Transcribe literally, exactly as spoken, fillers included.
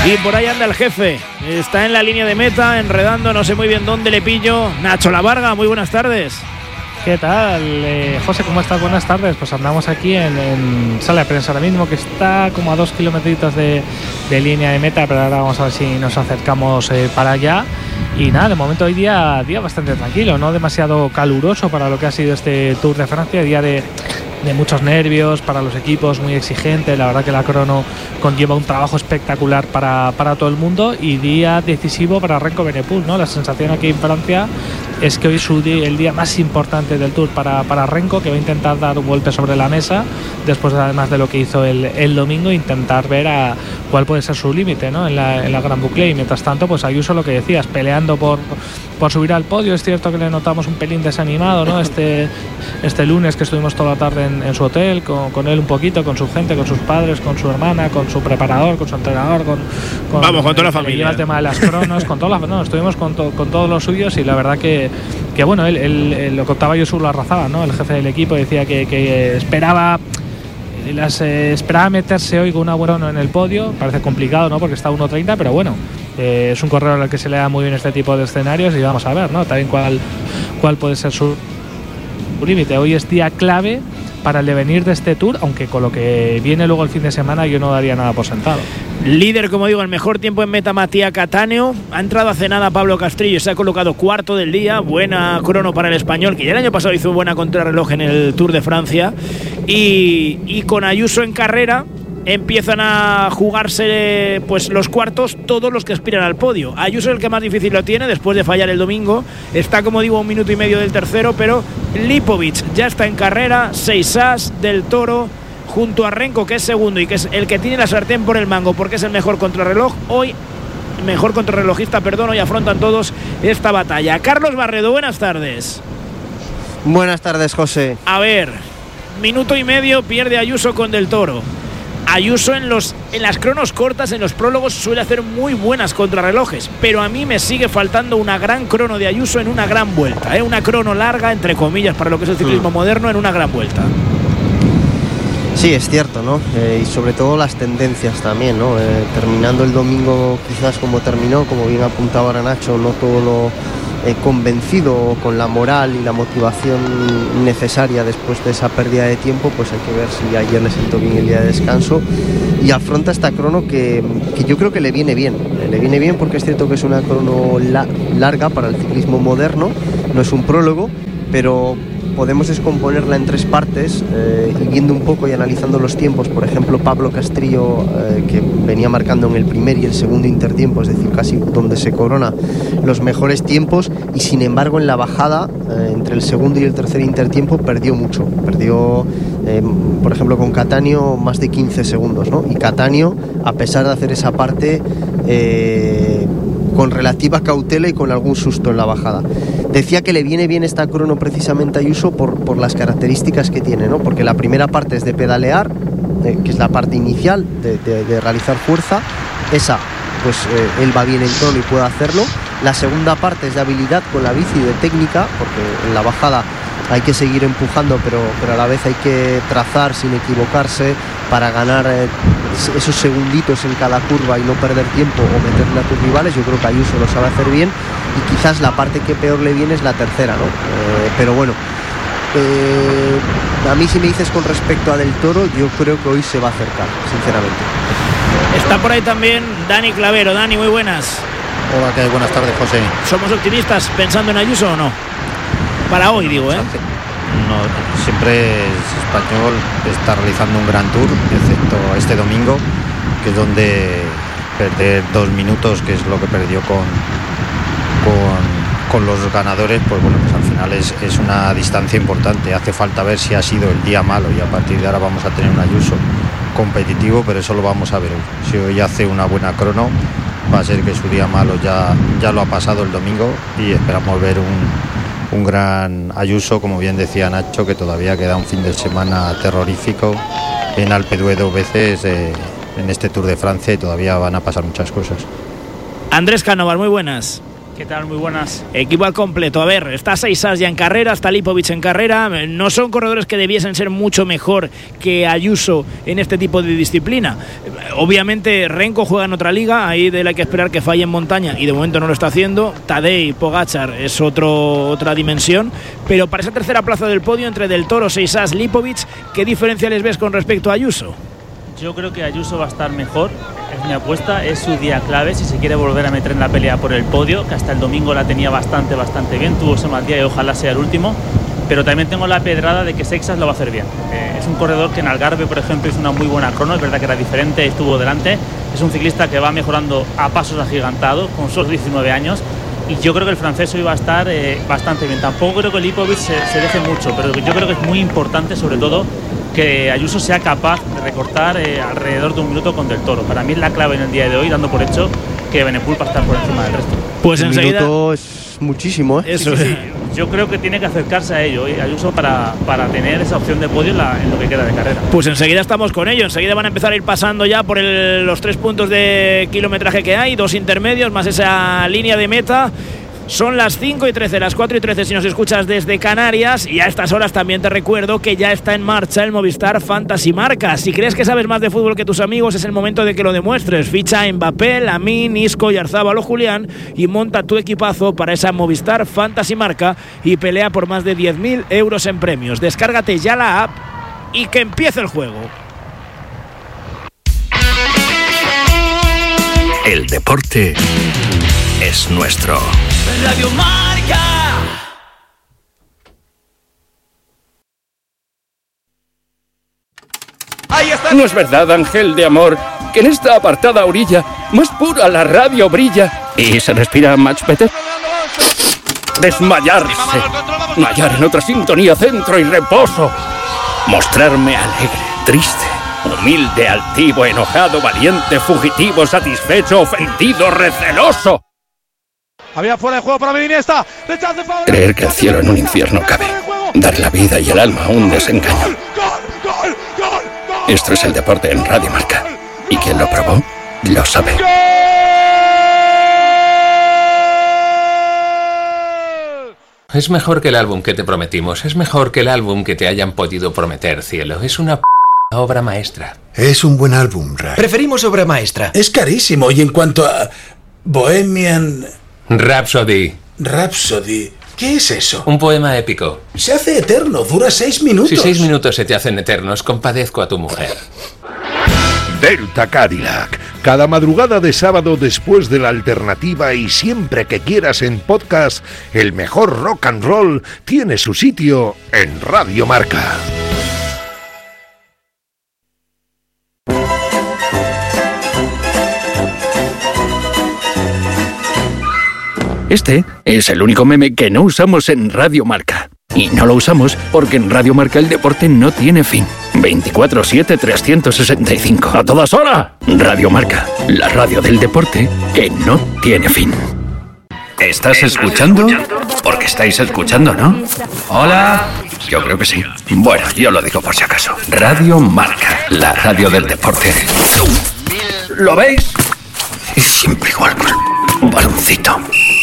Y por ahí anda el jefe, está en la línea de meta, enredando, no sé muy bien dónde le pillo. Nacho Lavarga, muy buenas tardes. ¿Qué tal, eh, José? ¿Cómo estás? Buenas tardes. Pues andamos aquí en, en sala de prensa ahora mismo, que está como a dos kilómetros de, de línea de meta, pero ahora vamos a ver si nos acercamos eh, para allá. Y nada, de momento hoy día, día bastante tranquilo, no demasiado caluroso para lo que ha sido este Tour de Francia, día de, de muchos nervios para los equipos, muy exigente. La verdad que la crono conlleva un trabajo espectacular para, para todo el mundo, y día decisivo para Renko Evenepoel, ¿no? La sensación aquí en Francia es que hoy es el día más importante del Tour para, para Renko, que va a intentar dar un golpe sobre la mesa después, además de lo que hizo el, el domingo, intentar ver a cuál puede ser su límite, ¿no? en, la, en la Gran Boucle. Y mientras tanto, pues Ayuso, lo que decías, peleando por, por subir al podio. Es cierto que le notamos un pelín desanimado, ¿no? este, este lunes que estuvimos toda la tarde en, en su hotel, con, con él un poquito, con su gente, con sus padres, con su hermana, con su preparador, con su entrenador, con, con vamos, con toda la familia, el tema de las cronos, con toda la, no, estuvimos con, to, con todos los suyos. Y la verdad que que bueno, él, él, él lo contaba Ayuso Larrazaba, ¿no? El jefe del equipo, decía que, que esperaba las, eh, esperaba meterse hoy con una buena en el podio. Parece complicado, ¿no? Porque está a uno treinta, pero bueno, eh, es un corredor al que se le da muy bien este tipo de escenarios, y vamos a ver, ¿no? También cuál, cuál puede ser su, su límite. Hoy es día clave para el devenir de este Tour, aunque con lo que viene luego el fin de semana yo no daría nada por sentado. Líder, como digo, el mejor tiempo en meta Matías Cattaneo. Ha entrado hace nada Pablo Castrillo, se ha colocado cuarto del día. Buena crono para el español, que ya el año pasado hizo buena contrarreloj en el Tour de Francia. Y, y con Ayuso en carrera empiezan a jugarse pues los cuartos todos los que aspiran al podio. Ayuso es el que más difícil lo tiene después de fallar el domingo. Está, como digo, a un minuto y medio del tercero, pero Lipovic ya está en carrera. Seis as del Toro junto a Renko, que es segundo y que es el que tiene la sartén por el mango porque es el mejor contrarreloj. Hoy, mejor contrarrelojista, perdón, hoy afrontan todos esta batalla. Carlos Barredo, buenas tardes. Buenas tardes, José. A ver, minuto y medio pierde Ayuso con Del Toro. Ayuso en, los, en las cronos cortas, en los prólogos, suele hacer muy buenas contrarrelojes, pero a mí me sigue faltando una gran crono de Ayuso en una gran vuelta, ¿eh? Una crono larga, entre comillas, para lo que es el ciclismo mm. moderno, en una gran vuelta. Sí, es cierto, ¿no? Eh, y sobre todo las tendencias también, ¿no? Eh, terminando el domingo quizás como terminó, como bien apuntaba ahora Nacho, no todo lo eh, convencido, con la moral y la motivación necesaria después de esa pérdida de tiempo. Pues hay que ver si ayer le sentó bien el día de descanso y afronta esta crono que, que yo creo que le viene bien. Eh, le viene bien porque es cierto que es una crono la, larga para el ciclismo moderno, no es un prólogo, pero podemos descomponerla en tres partes, eh, y viendo un poco y analizando los tiempos. Por ejemplo, Pablo Castrillo, eh, que venía marcando en el primer y el segundo intertiempo, es decir, casi donde se corona los mejores tiempos, y sin embargo en la bajada, eh, entre el segundo y el tercer intertiempo, perdió mucho. Perdió, eh, por ejemplo, con Cattaneo más de quince segundos, ¿no? Y Cattaneo, a pesar de hacer esa parte, eh, con relativa cautela y con algún susto en la bajada. Decía que le viene bien esta crono precisamente a Ayuso por, por las características que tiene, ¿no? Porque la primera parte es de pedalear, eh, que es la parte inicial de, de, de realizar fuerza. Esa, pues eh, él va bien en tono y puede hacerlo. La segunda parte es de habilidad con la bici, de técnica, porque en la bajada hay que seguir empujando, pero, pero a la vez hay que trazar sin equivocarse para ganar eh, esos segunditos en cada curva y no perder tiempo o meterle a tus rivales. Yo creo que Ayuso lo sabe hacer bien, y quizás la parte que peor le viene es la tercera, ¿no? Eh, pero bueno, eh, a mí, si me dices con respecto a Del Toro, yo creo que hoy se va a acercar, sinceramente. Está por ahí también Dani Clavero. Dani, muy buenas. Hola, ¿qué hay? Buenas tardes, José. ¿Somos optimistas pensando en Ayuso o no? Para hoy, digo, ¿eh? No, siempre es español, está realizando un gran tour, excepto este domingo, que es donde perder dos minutos, que es lo que perdió con, con, con los ganadores, pues bueno, pues al final es, es una distancia importante. Hace falta ver si ha sido el día malo, y a partir de ahora vamos a tener un Ayuso competitivo, pero eso lo vamos a ver hoy. Si hoy hace una buena crono, va a ser que su día malo ya, ya lo ha pasado el domingo, y esperamos ver un un gran Ayuso, como bien decía Nacho, que todavía queda un fin de semana terrorífico en Alpe d'Huez dos veces, eh, en este Tour de Francia, y todavía van a pasar muchas cosas. Andrés Cánovas, muy buenas. ¿Qué tal? Muy buenas. Equipo al completo. A ver, está Seisas ya en carrera, está Lipovic en carrera. No son corredores que debiesen ser mucho mejor que Ayuso en este tipo de disciplina. Obviamente Renko juega en otra liga, ahí de la hay que esperar que falle en montaña y de momento no lo está haciendo. Tadej, Pogačar es otro, otra dimensión. Pero para esa tercera plaza del podio entre Del Toro, Seisas, Lipovic, ¿qué diferencia les ves con respecto a Ayuso? Yo creo que Ayuso va a estar mejor, es mi apuesta, es su día clave si se quiere volver a meter en la pelea por el podio, que hasta el domingo la tenía bastante, bastante bien, tuvo ese mal día y ojalá sea el último, pero también tengo la pedrada de que Seisas lo va a hacer bien. Eh, es un corredor que en Algarve, por ejemplo, hizo una muy buena crono, es verdad que era diferente, estuvo delante, es un ciclista que va mejorando a pasos agigantados, con solo diecinueve años, y yo creo que el francés hoy va a estar eh, bastante bien. Tampoco creo que Lipovic se, se deje mucho, pero yo creo que es muy importante, sobre todo, que Ayuso sea capaz de recortar eh, alrededor de un minuto con Del Toro. Para mí es la clave en el día de hoy, dando por hecho que Benepul va a estar por encima del resto. Pues un enseguida... minuto es muchísimo, ¿eh? Eso sí, sí, sí. Yo creo que tiene que acercarse a ello ¿eh? Ayuso para, para tener esa opción de podio en, la, en lo que queda de carrera. Pues enseguida estamos con ello. Enseguida van a empezar a ir pasando ya por el, los tres puntos de kilometraje que hay, dos intermedios, más esa línea de meta. Son las cinco y trece, las cuatro y trece si nos escuchas desde Canarias, y a estas horas también te recuerdo que ya está en marcha el Movistar Fantasy Marca. Si crees que sabes más de fútbol que tus amigos, es el momento de que lo demuestres. Ficha a Mbappé, Lamine, Isco, Yarzábal o Julián y monta tu equipazo para esa Movistar Fantasy Marca y pelea por más de diez mil euros en premios. Descárgate ya la app y que empiece el juego. El deporte es nuestro. Radio Marca. Ahí está. ¿No es verdad, ángel de amor, que en esta apartada orilla más pura la radio brilla y se respira much better? Desmayarse, mallar en otra sintonía, centro y reposo, mostrarme alegre, triste, humilde, altivo, enojado, valiente, fugitivo, satisfecho, ofendido, receloso. Había fuera de juego para Iniesta. Creer que el cielo en un infierno cabe. Dar la vida y el alma a un desengaño. Esto es el deporte en Radio Marca. Y quien lo probó, lo sabe. Es mejor que el álbum que te prometimos. Es mejor que el álbum que te hayan podido prometer, cielo. Es una p*** obra maestra. Es un buen álbum, Ray. Preferimos obra maestra. Es carísimo. Y en cuanto a Bohemian... Rhapsody. Rhapsody. ¿Qué es eso? Un poema épico. Se hace eterno, dura seis minutos. Si seis minutos se te hacen eternos, compadezco a tu mujer. Delta Cadillac. Cada madrugada de sábado después de la alternativa y siempre que quieras en podcast, el mejor rock and roll tiene su sitio en Radio Marca. Este es el único meme que no usamos en Radio Marca. Y no lo usamos porque en Radio Marca el deporte no tiene fin. veinticuatro siete, trescientos sesenta y cinco. ¡A todas horas! Radio Marca, la radio del deporte que no tiene fin. ¿Estás escuchando? Porque estáis escuchando, ¿no? Hola. Yo creo que sí. Bueno, yo lo digo por si acaso. Radio Marca, la radio del deporte. ¿Lo veis? Es siempre igual con un baloncito.